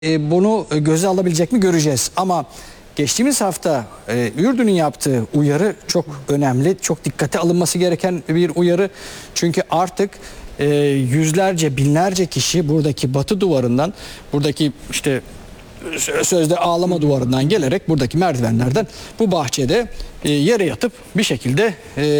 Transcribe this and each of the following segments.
Bunu göze alabilecek mi göreceğiz. Ama geçtiğimiz hafta Ürdün'ün yaptığı uyarı çok önemli. Çok dikkate alınması gereken bir uyarı. Çünkü artık yüzlerce, binlerce kişi buradaki Batı duvarından, buradaki işte sözde ağlama duvarından gelerek buradaki merdivenlerden bu bahçede yere yatıp bir şekilde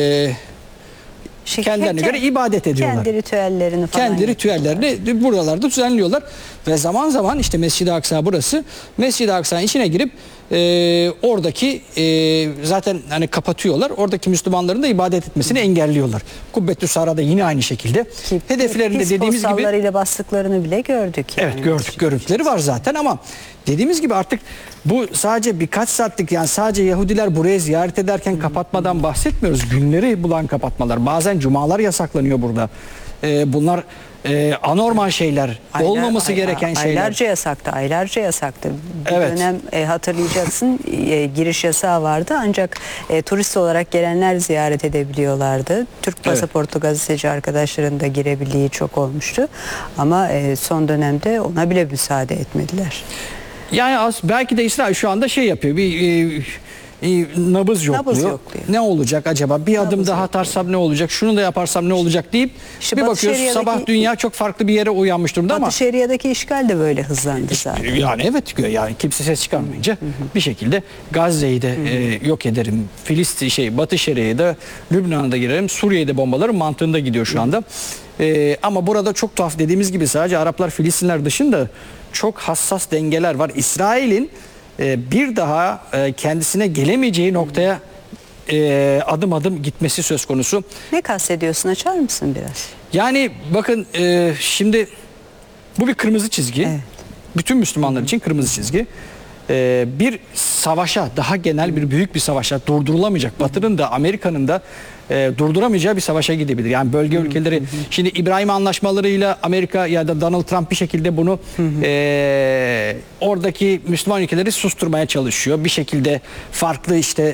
kendilerine göre ibadet ediyorlar. Kendi ritüellerini falan Kendi ritüellerini buralarda düzenliyorlar. Ve zaman zaman işte Mescid-i Aksa burası. Mescid-i Aksa'nın içine girip oradaki zaten hani kapatıyorlar. Oradaki Müslümanların da ibadet etmesini engelliyorlar. Kubbetü's Sara'da yine aynı şekilde. Hedeflerinde dediğimiz gibi ile bastıklarını bile gördük. Yani. Evet, gördük, görüntüleri var zaten ama dediğimiz gibi artık bu sadece birkaç saatlik, yani sadece Yahudiler buraya ziyaret ederken kapatmadan bahsetmiyoruz. Günleri bulan kapatmalar. Bazen cumalar yasaklanıyor burada. Bunlar anormal şeyler, olmaması gereken şeyler. Aylarca yasaktı. Bir Evet. dönem hatırlayacaksın giriş yasağı vardı ancak turist olarak gelenler ziyaret edebiliyorlardı. Türk pasaportlu gazeteci arkadaşların da girebildiği çok olmuştu. Ama son dönemde ona bile müsaade etmediler. Yani belki de İsrail şu anda şey yapıyor, bir nabız yokluyor. Ne olacak acaba? Bir adım daha atarsam ne olacak? Şunu da yaparsam ne olacak deyip İşte bir bakıyoruz sabah dünya çok farklı bir yere uyanmış durumda ama Batı Şeria'daki işgal de böyle hızlandı zaten. Yani evet, yani kimse ses çıkarmayınca bir şekilde Gazze'yi de yok ederim. Batı Şeria'yı da, Lübnan'a da girerim. Suriye'yi de bombalarım mantığında gidiyor şu anda. Ama burada çok tuhaf, dediğimiz gibi sadece Araplar, Filistinler dışında çok hassas dengeler var. İsrail'in bir daha kendisine gelemeyeceği noktaya adım adım gitmesi söz konusu. Ne kastediyorsun, açar mısın biraz? Yani bakın, şimdi bu bir kırmızı çizgi. Evet. Bütün Müslümanlar için kırmızı çizgi. Bir savaşa, daha genel bir büyük bir savaşa, durdurulamayacak, Batı'nın da Amerika'nın da durduramayacağı bir savaşa gidebilir. Yani bölge ülkeleri, şimdi İbrahim anlaşmalarıyla Amerika ya da Donald Trump bir şekilde bunu oradaki Müslüman ülkeleri susturmaya çalışıyor. Bir şekilde farklı işte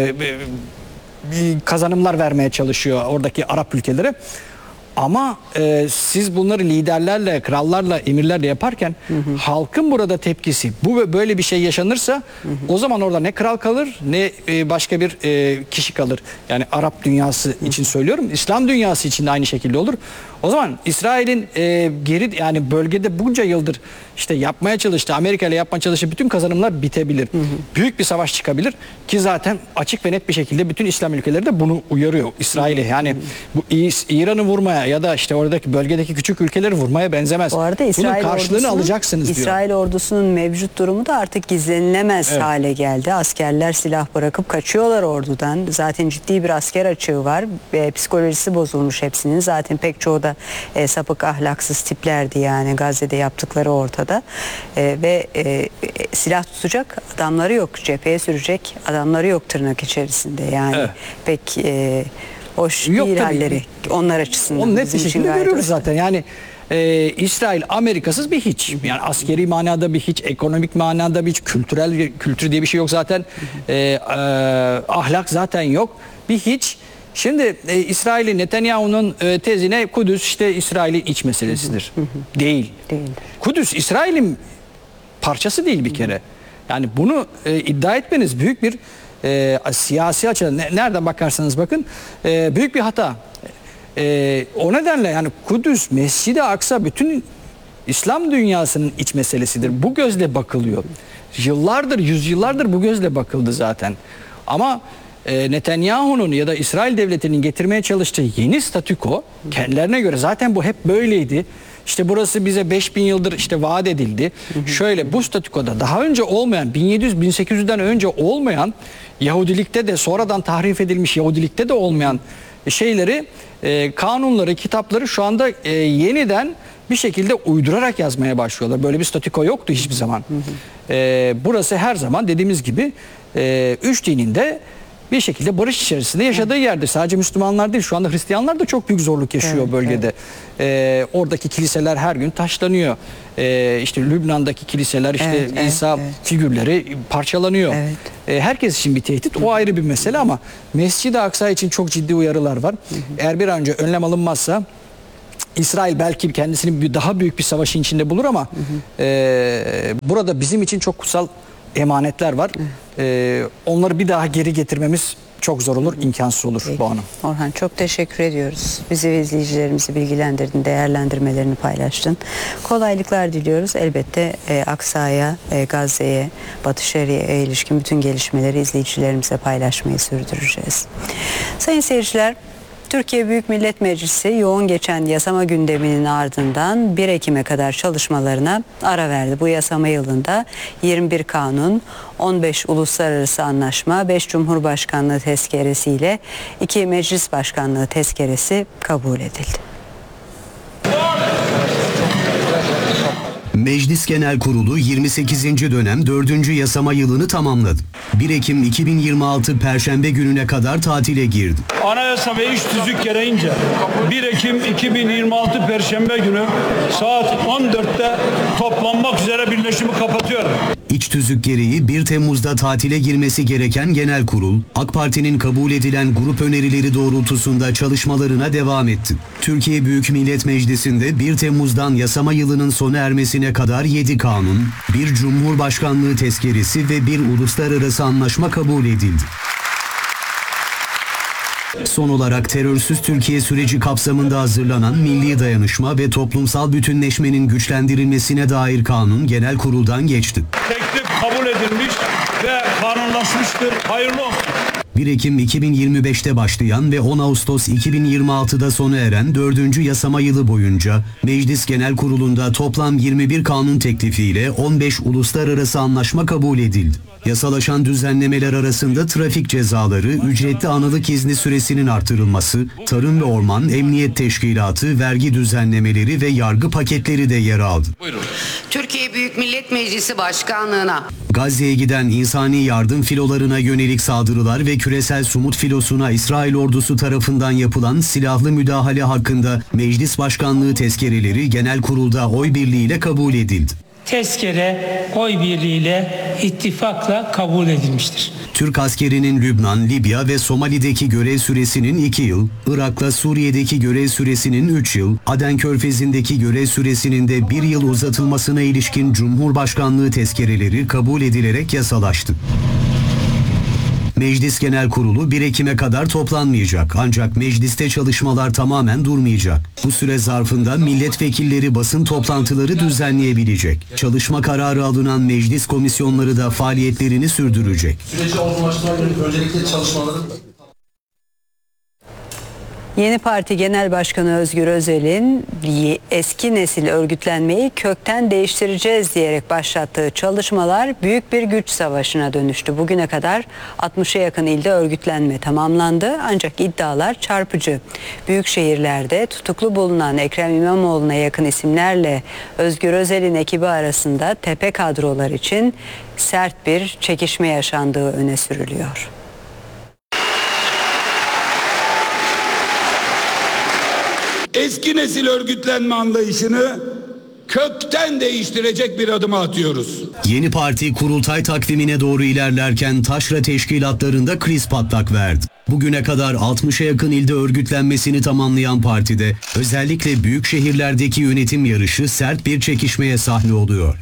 kazanımlar vermeye çalışıyor oradaki Arap ülkelere. Ama siz bunları liderlerle, krallarla, emirlerle yaparken halkın burada tepkisi, bu ve böyle bir şey yaşanırsa o zaman orada ne kral kalır ne başka bir kişi kalır. Yani Arap dünyası için söylüyorum, İslam dünyası için de aynı şekilde olur. O zaman İsrail'in yani bölgede bunca yıldır işte yapmaya çalıştığı, Amerika ile yapmaya çalıştığı bütün kazanımlar bitebilir. Büyük bir savaş çıkabilir ki zaten açık ve net bir şekilde bütün İslam ülkeleri de bunu uyarıyor İsrail'e. Yani bu İran'ı vurmaya ya da işte oradaki bölgedeki küçük ülkeleri vurmaya benzemez. Bu arada bunun karşılığını alacaksınız diyor. İsrail ordusunun mevcut durumu da artık gizlenilemez hale geldi. Askerler silah bırakıp kaçıyorlar ordudan. Zaten ciddi bir asker açığı var. Psikolojisi bozulmuş hepsinin. Zaten pek çoğu da sapık, ahlaksız tiplerdi, yani Gazze'de yaptıkları ortada. Ve silah tutacak adamları yok. Cepheye sürecek adamları yok tırnak içerisinde. Yani pek hoş değil halleri onlar açısından. Onu net bir şekilde görüyoruz zaten. Yani İsrail Amerikasız bir hiç. Yani askeri manada bir hiç, ekonomik manada bir hiç, kültür diye bir şey yok zaten. Ahlak zaten yok. Bir hiç. Şimdi İsrail'in, Netanyahu'nun tezine Kudüs işte İsrail'in iç meselesidir. Değil. Kudüs İsrail'in parçası değil bir kere. Yani bunu iddia etmeniz büyük bir siyasi açıdan, nereden bakarsanız bakın büyük bir hata. O nedenle yani Kudüs, Mescid-i Aksa bütün İslam dünyasının iç meselesidir. Bu gözle bakılıyor. Yıllardır, yüzyıllardır bu gözle bakıldı zaten. Ama Netanyahu'nun ya da İsrail devletinin getirmeye çalıştığı yeni statüko, kendilerine göre zaten bu hep böyleydi. İşte burası bize 5000 yıldır işte vaat edildi. Şöyle, bu statükoda daha önce olmayan, 1700-1800'den önce olmayan, Yahudilikte de sonradan tahrif edilmiş, Yahudilikte de olmayan şeyleri, kanunları, kitapları şu anda yeniden bir şekilde uydurarak yazmaya başlıyorlar. Böyle bir statüko yoktu hiçbir zaman. Burası her zaman dediğimiz gibi üç dinin de bir şekilde barış içerisinde yaşadığı yerdir. Sadece Müslümanlar değil, şu anda Hristiyanlar da çok büyük zorluk yaşıyor bölgede. Oradaki kiliseler her gün taşlanıyor. İşte Lübnan'daki kiliseler, işte İsa figürleri parçalanıyor. Herkes için bir tehdit, o ayrı bir mesele ama Mescid-i Aksa için çok ciddi uyarılar var. Eğer bir an önce önlem alınmazsa İsrail belki kendisini daha büyük bir savaşın içinde bulur ama burada bizim için çok kutsal emanetler var. Onları bir daha geri getirmemiz çok zor olur, imkansız olur Peki. bu anım. Orhan, çok teşekkür ediyoruz. Bizi ve izleyicilerimizi bilgilendirdin, değerlendirmelerini paylaştın. Kolaylıklar diliyoruz. Elbette Aksa'ya, Gazze'ye, Batı Şeria'ya ilişkin bütün gelişmeleri izleyicilerimize paylaşmayı sürdüreceğiz. Sayın seyirciler, Türkiye Büyük Millet Meclisi yoğun geçen yasama gündeminin ardından 1 Ekim'e kadar çalışmalarına ara verdi. Bu yasama yılında 21 kanun, 15 uluslararası anlaşma, 5 Cumhurbaşkanlığı tezkeresi ile 2 Meclis Başkanlığı tezkeresi kabul edildi. Meclis Genel Kurulu 28. dönem 4. yasama yılını tamamladı. 1 Ekim 2026 Perşembe gününe kadar tatile girdi. Anayasa ve iş tüzük gereğince 1 Ekim 2026 Perşembe günü saat 14'te toplanmak üzere birleşimi kapatıyorum. İç tüzük gereği 1 Temmuz'da tatile girmesi gereken Genel Kurul, AK Parti'nin kabul edilen grup önerileri doğrultusunda çalışmalarına devam etti. Türkiye Büyük Millet Meclisi'nde 1 Temmuz'dan yasama yılının sona ermesine kadar 7 kanun, 1 Cumhurbaşkanlığı tezkeresi ve 1 uluslararası anlaşma kabul edildi. Son olarak terörsüz Türkiye süreci kapsamında hazırlanan Milli Dayanışma ve Toplumsal Bütünleşmenin güçlendirilmesine dair kanun genel kuruldan geçti. Teklif kabul edilmiş ve kanunlaşmıştır. Hayırlı olsun. 1 Ekim 2025'te başlayan ve 10 Ağustos 2026'da sona eren 4. yasama yılı boyunca Meclis Genel Kurulu'nda toplam 21 kanun teklifiyle 15 uluslararası anlaşma kabul edildi. Yasalaşan düzenlemeler arasında trafik cezaları, ücretli analık izni süresinin artırılması, Tarım ve Orman, Emniyet Teşkilatı, vergi düzenlemeleri ve yargı paketleri de yer aldı. Buyurun. Türkiye Büyük Millet Meclisi Başkanlığına Gazze'ye giden insani yardım filolarına yönelik saldırılar ve küresel sumut filosuna İsrail ordusu tarafından yapılan silahlı müdahale hakkında Meclis Başkanlığı tezkereleri genel kurulda oy birliğiyle kabul edildi. Tezkere oy birliğiyle ittifakla kabul edilmiştir. Türk askerinin Lübnan, Libya ve Somali'deki görev süresinin 2 yıl, Irak'la Suriye'deki görev süresinin 3 yıl, Aden Körfezi'ndeki görev süresinin de 1 yıl uzatılmasına ilişkin Cumhurbaşkanlığı tezkereleri kabul edilerek yasalaştı. Meclis Genel Kurulu 1 Ekim'e kadar toplanmayacak ancak mecliste çalışmalar tamamen durmayacak. Bu süre zarfında milletvekilleri basın toplantıları düzenleyebilecek. Çalışma kararı alınan meclis komisyonları da faaliyetlerini sürdürecek. Süreci olgunlaştırmak için öncelikle çalışmaları... Yeni Parti Genel Başkanı Özgür Özel'in eski nesil örgütlenmeyi kökten değiştireceğiz diyerek başlattığı çalışmalar büyük bir güç savaşına dönüştü. Bugüne kadar 60'a yakın ilde örgütlenme tamamlandı ancak iddialar çarpıcı. Büyük şehirlerde tutuklu bulunan Ekrem İmamoğlu'na yakın isimlerle Özgür Özel'in ekibi arasında tepe kadrolar için sert bir çekişme yaşandığı öne sürülüyor. Eski nesil örgütlenme anlayışını kökten değiştirecek bir adım atıyoruz. Yeni parti kurultay takvimine doğru ilerlerken taşra teşkilatlarında kriz patlak verdi. Bugüne kadar 60'a yakın ilde örgütlenmesini tamamlayan partide özellikle büyük şehirlerdeki yönetim yarışı sert bir çekişmeye sahne oluyor.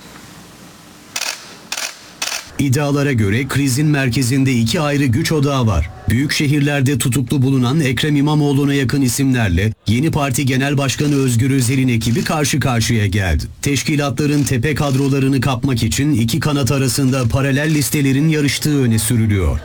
İddialara göre krizin merkezinde 2 ayrı güç odağı var. Büyük şehirlerde tutuklu bulunan Ekrem İmamoğlu'na yakın isimlerle Yeni Parti Genel Başkanı Özgür Özel'in ekibi karşı karşıya geldi. Teşkilatların tepe kadrolarını kapmak için 2 kanat arasında paralel listelerin yarıştığı öne sürülüyor.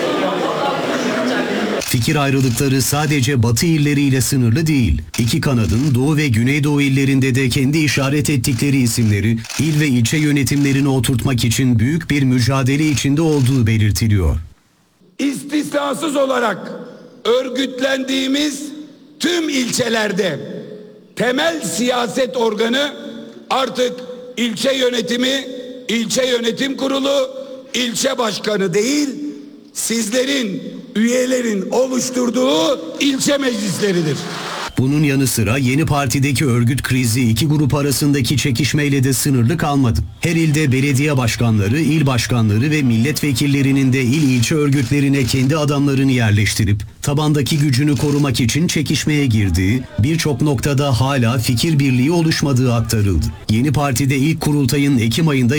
Fikir ayrılıkları sadece Batı illeriyle sınırlı değil. 2 kanadın Doğu ve Güneydoğu illerinde de kendi işaret ettikleri isimleri il ve ilçe yönetimlerine oturtmak için büyük bir mücadele içinde olduğu belirtiliyor. İstisnasız olarak örgütlendiğimiz tüm ilçelerde temel siyaset organı artık ilçe yönetimi, ilçe yönetim kurulu, ilçe başkanı değil, sizlerin, üyelerin oluşturduğu ilçe meclisleridir. Bunun yanı sıra yeni partideki örgüt krizi iki grup arasındaki çekişmeyle de sınırlı kalmadı. Her ilde belediye başkanları, il başkanları ve milletvekillerinin de il ilçe örgütlerine kendi adamlarını yerleştirip tabandaki gücünü korumak için çekişmeye girdiği, birçok noktada hala fikir birliği oluşmadığı aktarıldı. Yeni partide ilk kurultayın Ekim ayında